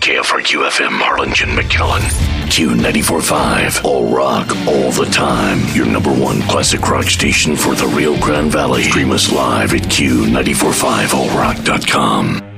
KFRQ FM Harlingen, McAllen. Q94.5, all rock, all the time. Your number one classic rock station for the Rio Grande Valley. Stream us live at Q945allrock.com.